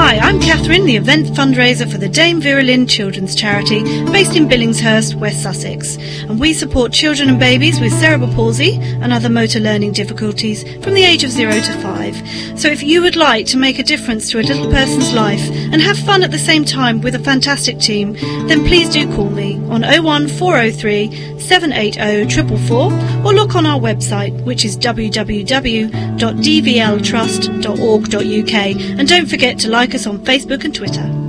Hi, I'm Catherine, the event fundraiser for the Dame Vera Lynn Children's Charity, based in Billingshurst, West Sussex. And we support children and babies with cerebral palsy and other motor learning difficulties from the age of 0 to 5. So if you would like to make a difference to a little person's life and have fun at the same time with a fantastic team, then please do call me on 01403 780 444 or look on our website, which is www.dvltrust.org.uk, and don't forget to like us on Facebook and Twitter.